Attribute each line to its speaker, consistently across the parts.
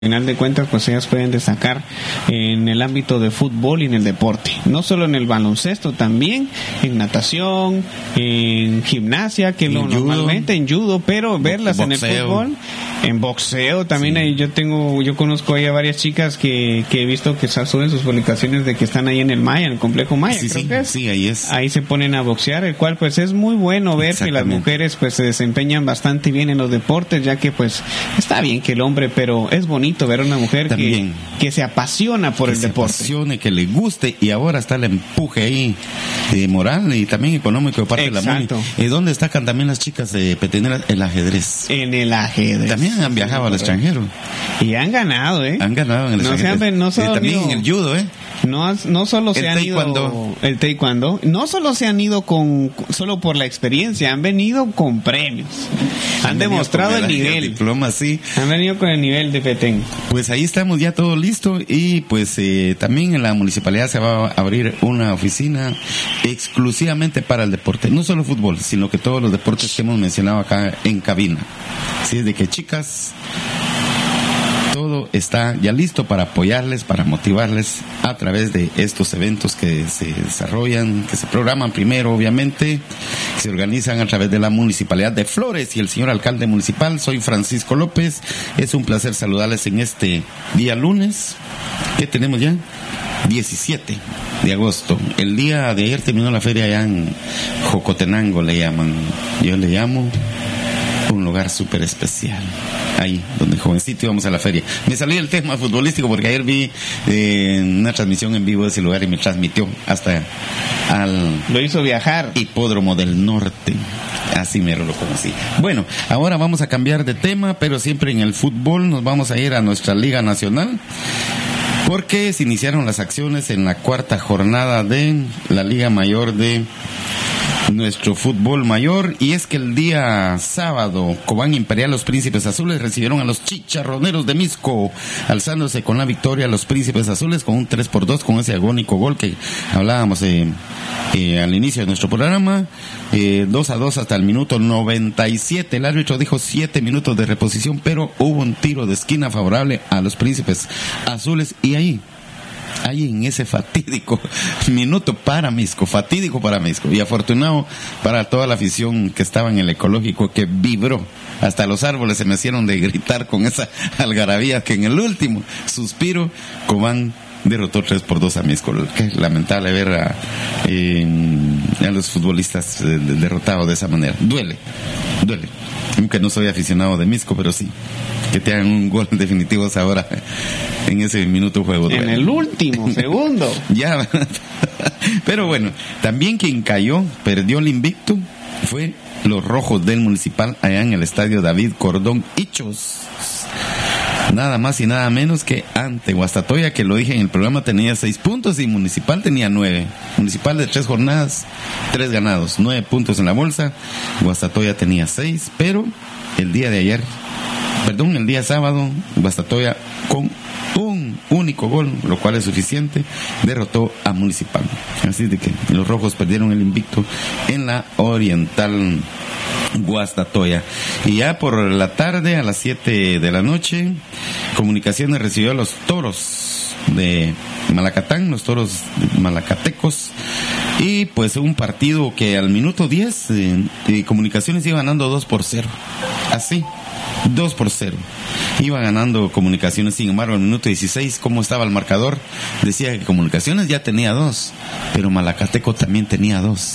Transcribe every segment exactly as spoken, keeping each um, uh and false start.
Speaker 1: Al final de cuentas, pues ellas pueden destacar en el ámbito de fútbol y en el deporte, no solo en el baloncesto, también en natación, en gimnasia, que lo normalmente en judo, pero verlas boxeo. En el fútbol, en boxeo también. Sí. Ahí yo tengo, yo conozco ahí a varias chicas que, que he visto que suben sus publicaciones de que están ahí en el Maya, en el complejo Maya,
Speaker 2: sí,
Speaker 1: creo
Speaker 2: sí,
Speaker 1: que es.
Speaker 2: Sí, ahí es.
Speaker 1: Ahí se ponen a boxear, el cual pues es muy bueno ver que las mujeres pues se desempeñan bastante bien en los deportes, ya que pues está bien que el hombre, pero es bonito ver a una mujer que, que se apasiona por
Speaker 2: que
Speaker 1: el
Speaker 2: se
Speaker 1: deporte.
Speaker 2: Apasione, que le guste, y ahora está el empuje ahí eh, moral y también económico de parte
Speaker 1: Exacto.
Speaker 2: de la MUNI. ¿Y dónde destacan también las chicas de petineras? El ajedrez.
Speaker 1: En el ajedrez.
Speaker 2: También han viajado sí, al extranjero.
Speaker 1: Y han ganado, ¿eh?
Speaker 2: Han ganado en el
Speaker 1: no
Speaker 2: extranjero.
Speaker 1: Se han, no
Speaker 2: eh, también
Speaker 1: ido,
Speaker 2: en el judo, ¿eh?
Speaker 1: No, no solo se
Speaker 2: el
Speaker 1: han
Speaker 2: taekwondo.
Speaker 1: ido el taekwondo, no solo se han ido con solo por la experiencia, han venido con premios. Han, han demostrado el nivel.
Speaker 2: Diploma, sí.
Speaker 1: Han venido con el nivel de Petén.
Speaker 2: Pues ahí estamos ya todo listo, y pues eh, también en la municipalidad se va a abrir una oficina exclusivamente para el deporte, no solo fútbol, sino que todos los deportes que hemos mencionado acá en cabina. Así es de que, chicas, todo está ya listo para apoyarles, para motivarles a través de estos eventos que se desarrollan, que se programan primero, obviamente, que se organizan a través de la Municipalidad de Flores y el señor alcalde municipal. Soy Francisco López, es un placer saludarles en este día lunes. ¿Qué tenemos ya? diecisiete de agosto. El día de ayer terminó la feria allá en Jocotenango, le llaman. Yo le llamo un lugar súper especial, ahí donde jovencito íbamos a la feria. Me salí del tema futbolístico porque ayer vi eh, una transmisión en vivo de ese lugar y me transmitió hasta al
Speaker 1: lo hizo viajar
Speaker 2: Hipódromo del Norte, así mero lo conocí. Bueno, ahora vamos a cambiar de tema, pero siempre en el fútbol. Nos vamos a ir a nuestra Liga Nacional, porque se iniciaron las acciones en la cuarta jornada de la Liga Mayor de nuestro fútbol mayor, y es que el día sábado Cobán Imperial, los Príncipes Azules, recibieron a los Chicharroneros de Misco, alzándose con la victoria a los Príncipes Azules con un tres por dos, con ese agónico gol que hablábamos eh, eh, al inicio de nuestro programa, eh, dos a dos hasta el minuto noventa y siete. El árbitro dijo siete minutos de reposición, pero hubo un tiro de esquina favorable a los Príncipes Azules, y ahí ahí en ese fatídico minuto para Misco, fatídico para Misco, y afortunado para toda la afición que estaba en el ecológico, que vibró, hasta los árboles se me hicieron de gritar con esa algarabía, que en el último suspiro Cobán derrotó tres por dos a Misco. Qué lamentable ver a, eh, a los futbolistas eh, derrotados de esa manera. Duele, duele, aunque no soy aficionado de Misco, pero sí, que te hagan un gol definitivo ahora en ese minuto juego.
Speaker 1: En el último segundo.
Speaker 2: Ya, pero bueno, también quien cayó, perdió el invicto, fue los Rojos del Municipal allá en el estadio David Cordón Hichos. Nada más y nada menos que ante Guastatoya, que lo dije en el programa, tenía seis puntos y Municipal tenía nueve. Municipal de tres jornadas, tres ganados, nueve puntos en la bolsa. Guastatoya tenía seis, pero el día de ayer, perdón, el día sábado, Guastatoya con un único gol, lo cual es suficiente, derrotó a Municipal. Así de que los Rojos perdieron el invicto en la Oriental Guastatoya. Y ya por la tarde, a las siete de la noche, Comunicaciones recibió a los Toros de Malacatán, los Toros malacatecos, y pues un partido que al minuto diez eh, eh, Comunicaciones iba ganando dos por cero, así, dos por cero iba ganando Comunicaciones. Sin embargo, al minuto dieciséis, ¿cómo estaba el marcador? Decía que Comunicaciones ya tenía dos, pero Malacateco también tenía dos.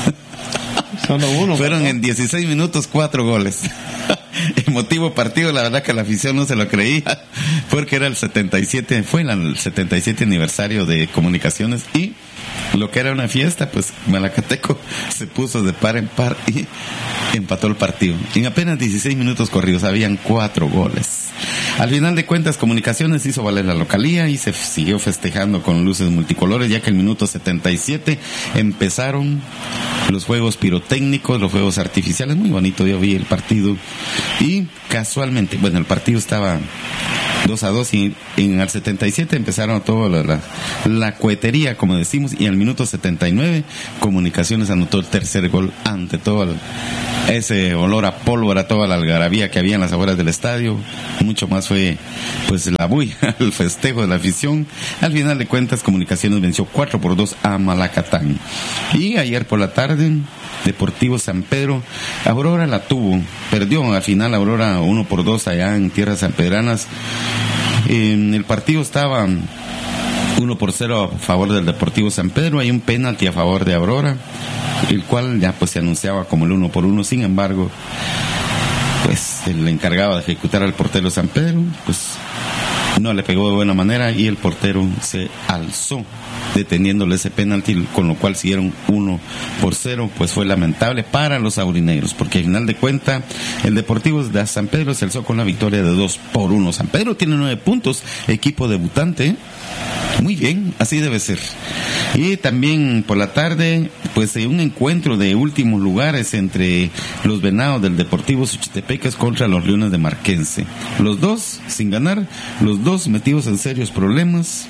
Speaker 1: Solo uno.
Speaker 2: Fueron en dieciséis minutos cuatro goles. Emotivo partido, la verdad que la afición no se lo creía, porque era el setenta y siete, fue el setenta y siete aniversario de Comunicaciones, y lo que era una fiesta, pues Malacateco se puso de par en par y empató el partido. En apenas dieciséis minutos corridos habían cuatro goles. Al final de cuentas, Comunicaciones hizo valer la localía y se siguió festejando con luces multicolores, ya que el minuto setenta y siete empezaron los juegos pirotécnicos, los juegos artificiales. Muy bonito, yo vi el partido y casualmente, bueno, el partido estaba dos a dos y en el setenta y siete empezaron toda la, la, la cohetería, como decimos, y al minuto setenta y nueve Comunicaciones anotó el tercer gol ante todo el, ese olor a pólvora, toda la algarabía que había en las afueras del estadio. Mucho más fue pues la bulla, el festejo de la afición. Al final de cuentas, Comunicaciones venció cuatro por dos a Malacatán. Y ayer por la tarde, Deportivo San Pedro, Aurora la tuvo, perdió al final Aurora uno por dos allá en tierras sanpedranas. En el partido estaba uno por cero a favor del Deportivo San Pedro. Hay un penalti a favor de Aurora, el cual ya pues se anunciaba como el uno por uno. Sin embargo, pues el encargado de ejecutar al portero San Pedro, pues no le pegó de buena manera y el portero se alzó deteniéndole ese penalti, con lo cual siguieron uno por cero. Pues fue lamentable para los aurinegros, porque al final de cuentas el Deportivo de San Pedro se alzó con la victoria de dos por uno. San Pedro tiene nueve puntos, equipo debutante. Muy bien, así debe ser. Y también por la tarde, pues un encuentro de últimos lugares entre los Venados del Deportivo Suchitepeques contra los Leones de Marquense. Los dos sin ganar, los dos metidos en serios problemas.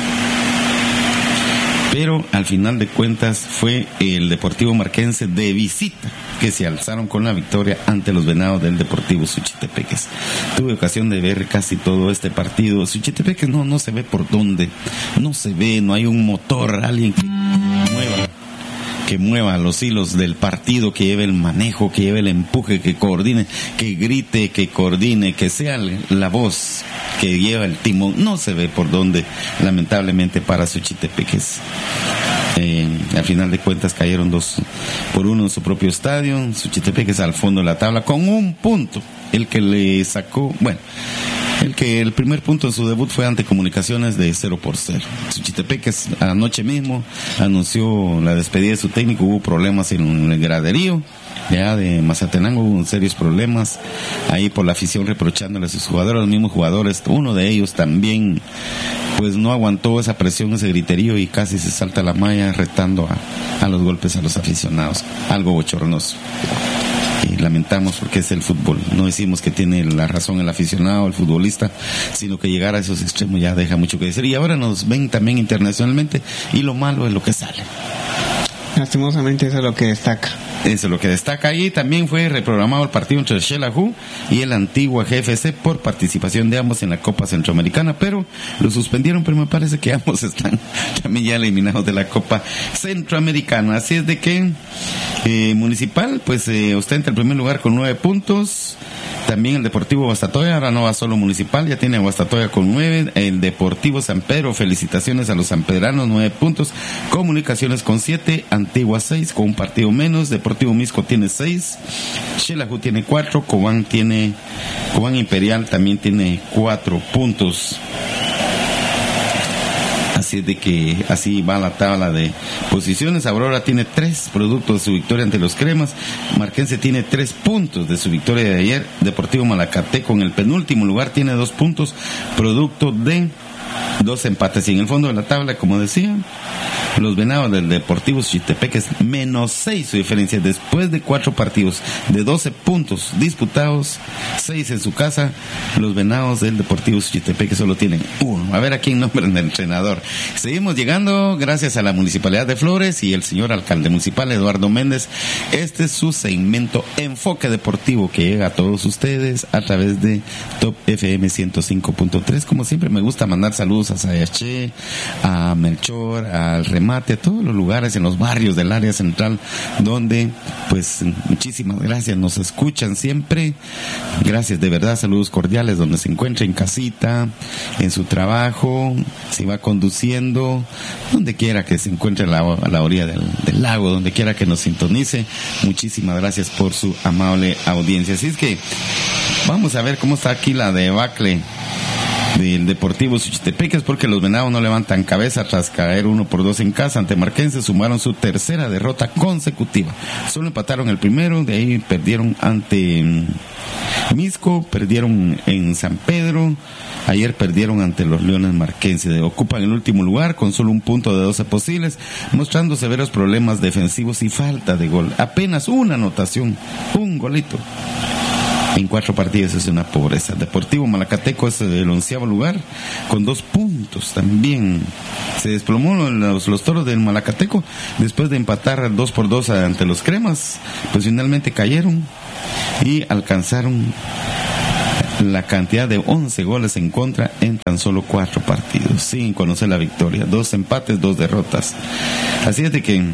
Speaker 2: Pero al final de cuentas fue el Deportivo Marquense de visita que se alzaron con la victoria ante los Venados del Deportivo Suchitepeques. Tuve ocasión de ver casi todo este partido. Suchitepeques no, no se ve por dónde, no se ve, no hay un motor, alguien que mueva, que mueva los hilos del partido, que lleve el manejo, que lleve el empuje, que coordine, que grite, que coordine, que sea la voz que lleva el timón. No se ve por dónde, lamentablemente, para Suchitepeques. Eh, al final de cuentas cayeron dos por uno en su propio estadio. Suchitepeques al fondo de la tabla con un punto, el que le sacó, bueno, el que el primer punto en su debut fue ante Comunicaciones de cero por cero. Suchitepeques anoche mismo anunció la despedida de su técnico. Hubo problemas en el graderío ya de Mazatenango, hubo serios problemas ahí por la afición reprochándole a sus jugadores, los mismos jugadores. Uno de ellos también pues no aguantó esa presión, ese griterío, y casi se salta la malla retando a, a los golpes a los aficionados. Algo bochornoso. Y lamentamos, porque es el fútbol. No decimos que tiene la razón el aficionado, el futbolista, sino que llegar a esos extremos ya deja mucho que decir. Y ahora nos ven también internacionalmente, y lo malo es lo que sale.
Speaker 1: Lastimosamente eso es lo que destaca.
Speaker 2: Eso es lo que destaca. Ahí también fue reprogramado el partido entre el Xelajú y el Antigua G F C por participación de ambos en la Copa Centroamericana, pero lo suspendieron, pero me parece que ambos están también ya eliminados de la Copa Centroamericana. Así es de que eh, Municipal pues eh, ostenta el primer lugar con nueve puntos. También el Deportivo Guastatoya, ahora no va solo Municipal, ya tiene a Guastatoya con nueve. El Deportivo San Pedro, felicitaciones a los sanpedranos, nueve puntos. Comunicaciones con siete, Antigua seis, con un partido menos. Deportivo Misco tiene seis, Xelajú tiene cuatro, Cobán tiene, Cobán Imperial también tiene cuatro puntos. Así es de que así va la tabla de posiciones. Aurora tiene tres productos de su victoria ante los Cremas. Marquense tiene tres puntos de su victoria de ayer. Deportivo Malacateco en el penúltimo lugar tiene dos puntos, producto de dos empates. Y en el fondo de la tabla, como decía, los Venados del Deportivo Suchitepeques menos seis su diferencia después de cuatro partidos de doce puntos disputados, seis en su casa. Los Venados del Deportivo Suchitepeques solo tienen uno. A ver a quién nombran de entrenador. Seguimos llegando gracias a la Municipalidad de Flores y el señor alcalde municipal Eduardo Méndez. Este es su segmento Enfoque Deportivo, que llega a todos ustedes a través de Top F M ciento cinco punto tres. Como siempre me gusta mandar saludos a Sayaché, a Melchor, al Remate, a todos los lugares en los barrios del área central, donde pues muchísimas gracias, nos escuchan siempre. Gracias de verdad, saludos cordiales donde se encuentre, en casita, en su trabajo, si va conduciendo, donde quiera que se encuentre a la, a la orilla del, del lago, donde quiera que nos sintonice. Muchísimas gracias por su amable audiencia. Así es que vamos a ver cómo está aquí la debacle del Deportivo Suchitepeques, porque los Venados no levantan cabeza tras caer uno por dos en casa ante Marquense. Sumaron su tercera derrota consecutiva. Solo empataron el primero, de ahí perdieron ante Misco, perdieron en San Pedro, ayer perdieron ante los Leones Marquense. Ocupan el último lugar con solo un punto de doce posibles, mostrando severos problemas defensivos y falta de gol. Apenas una anotación, un golito. en cuatro partidos es una pobreza. Deportivo Malacateco es el onceavo lugar con dos puntos también. Se desplomó los, los Toros del Malacateco después de empatar dos por dos ante los Cremas. Pues finalmente cayeron y alcanzaron la cantidad de once goles en contra en tan solo cuatro partidos, sin conocer la victoria. Dos empates, dos derrotas. Así es de que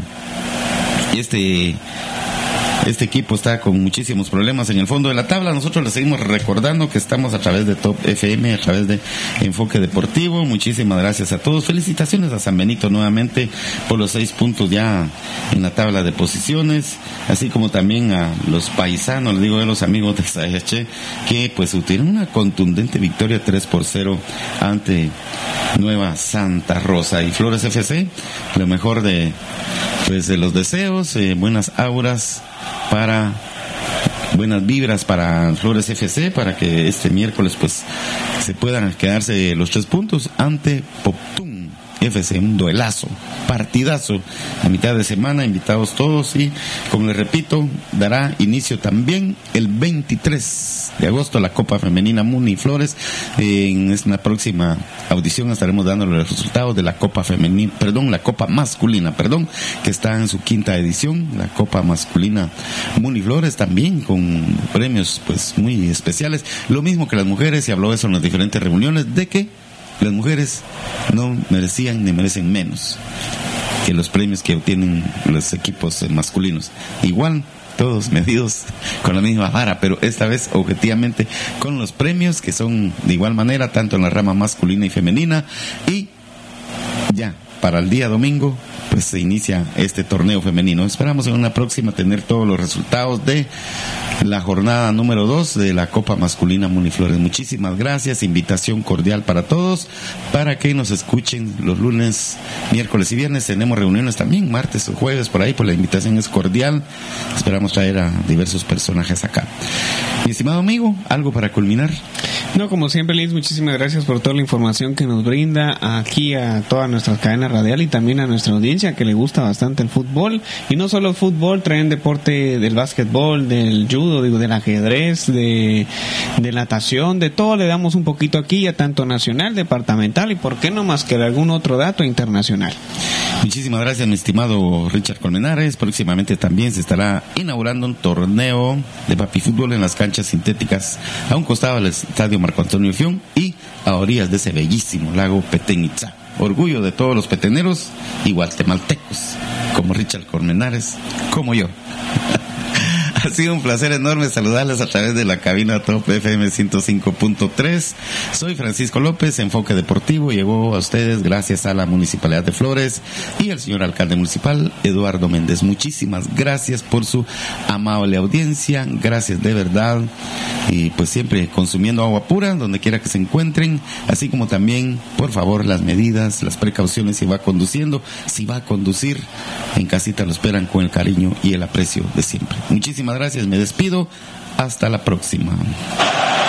Speaker 2: este... Este equipo está con muchísimos problemas en el fondo de la tabla. Nosotros les seguimos recordando que estamos a través de Top F M, a través de Enfoque Deportivo. Muchísimas gracias a todos. Felicitaciones a San Benito nuevamente por los seis puntos ya en la tabla de posiciones, así como también a los paisanos, les digo a los amigos de Sayache, que pues tuvieron una contundente victoria tres por cero ante Nueva Santa Rosa. Y Flores F C, lo mejor de pues de los deseos, eh, buenas auras para buenas vibras para Flores F C, para que este miércoles pues se puedan quedarse los tres puntos ante Poptún F C, un duelazo, partidazo a mitad de semana, invitados todos. Y como les repito, dará inicio también el veintitrés de agosto la Copa Femenina Muni Flores. En esta próxima audición estaremos dándole los resultados de la Copa Femenina, perdón, la Copa Masculina, perdón, que está en su quinta edición, la Copa Masculina Muni Flores, también con premios pues muy especiales, lo mismo que las mujeres. Y habló eso en las diferentes reuniones, de que las mujeres no merecían ni merecen menos que los premios que obtienen los equipos masculinos. Igual, todos medidos con la misma vara, pero esta vez objetivamente con los premios que son de igual manera, tanto en la rama masculina y femenina. Y ya, para el día domingo, pues se inicia este torneo femenino. Esperamos en una próxima tener todos los resultados de la jornada número dos de la Copa Masculina Muniflores. Muchísimas gracias, invitación cordial para todos, para que nos escuchen los lunes, miércoles y viernes. Tenemos reuniones también, martes o jueves por ahí, pues la invitación es cordial. Esperamos traer a diversos personajes acá. Mi estimado amigo, ¿algo para culminar?
Speaker 1: No, como siempre, Liz, muchísimas gracias por toda la información que nos brinda aquí a toda nuestra cadena radial y también a nuestra audiencia que le gusta bastante el fútbol. Y no solo el fútbol, traen deporte del básquetbol, del judo, digo, del ajedrez, de, de natación, de todo le damos un poquito aquí, ya tanto nacional, departamental y por qué no más que de algún otro dato internacional.
Speaker 2: Muchísimas gracias, mi estimado Richard Colmenares. Próximamente también se estará inaugurando un torneo de papi fútbol en las canchas sintéticas a un costado del estadio Marco Antonio Fión y a orillas de ese bellísimo lago Petén Itzá. Orgullo de todos los peteneros y guatemaltecos, como Richard Colmenares, como yo. Ha sido un placer enorme saludarles a través de la cabina Top F M ciento cinco punto tres. Soy Francisco López, Enfoque Deportivo. Llegó a ustedes gracias a la Municipalidad de Flores y al señor alcalde municipal, Eduardo Méndez. Muchísimas gracias por su amable audiencia. Gracias de verdad. Y pues siempre consumiendo agua pura donde quiera que se encuentren. Así como también, por favor, las medidas, las precauciones si va conduciendo. Si va a conducir, en casita lo esperan con el cariño y el aprecio de siempre. Muchísimas gracias, me despido, hasta la próxima.